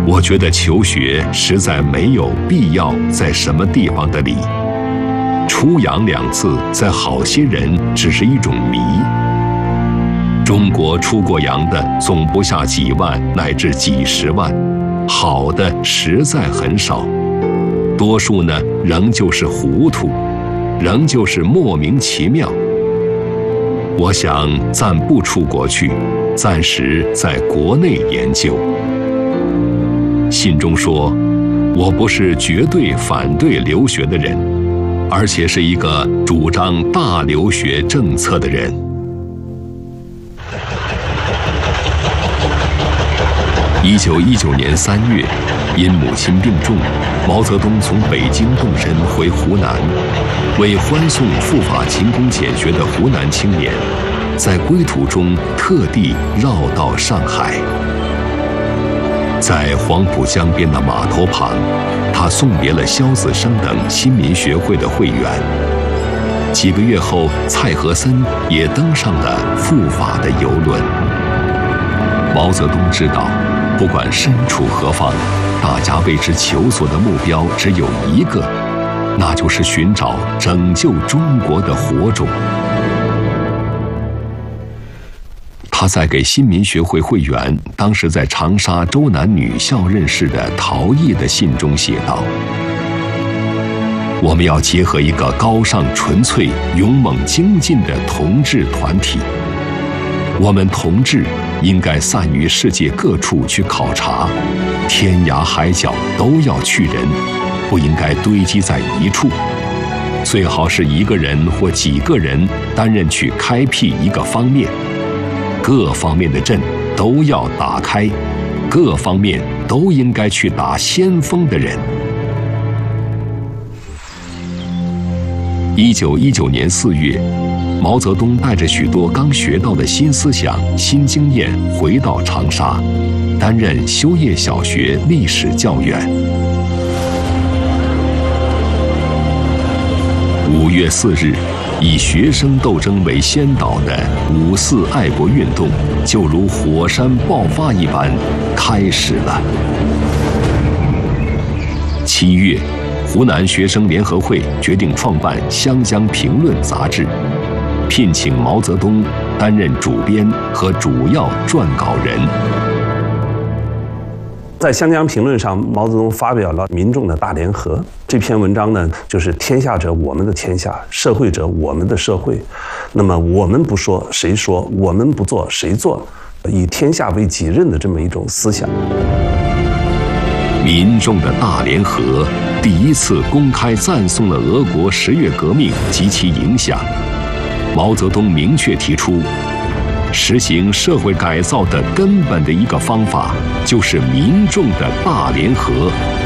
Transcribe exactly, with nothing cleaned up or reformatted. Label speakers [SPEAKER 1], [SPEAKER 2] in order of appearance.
[SPEAKER 1] 我觉得求学实在没有必要在什么地方的里。出洋两字在好些人只是一种谜。中国出过洋的总不下几万乃至几十万，好的实在很少，多数呢仍旧是糊涂，仍旧是莫名其妙。我想暂不出国去，暂时在国内研究。信中说，我不是绝对反对留学的人，而且是一个主张大留学政策的人。一九一九年三月，因母亲病重，毛泽东从北京动身回湖南，为欢送赴法勤工俭学的湖南青年，在归途中特地绕到上海。在黄浦江边的码头旁，他送别了萧子升等新民学会的会员。几个月后，蔡和森也登上了赴法的游轮。毛泽东知道，不管身处何方，大家为之求索的目标只有一个，那就是寻找拯救中国的火种。他在给新民学会会员当时在长沙周南女校认识的陶艺的信中写道：我们要结合一个高尚纯粹、勇猛精进的同志团体。我们同志应该散于世界各处去考察，天涯海角都要去人，不应该堆积在一处。最好是一个人或几个人担任去开辟一个方面，各方面的阵都要打开，各方面都应该去打先锋的人。一九一九年四月，毛泽东带着许多刚学到的新思想、新经验回到长沙，担任修业小学历史教员。五月四日，以学生斗争为先导的五四爱国运动，就如火山爆发一般开始了。七月，湖南学生联合会决定创办《湘江评论》杂志，聘请毛泽东担任主编和主要撰稿人。
[SPEAKER 2] 在《湘江评论》上，毛泽东发表了《民众的大联合》这篇文章呢，就是天下者我们的天下，社会者我们的社会。那么我们不说谁说，我们不做谁做，以天下为己任的这么一种思想。
[SPEAKER 1] 民众的大联合第一次公开赞颂了俄国十月革命及其影响。毛泽东明确提出，实行社会改造的根本的一个方法，就是民众的大联合。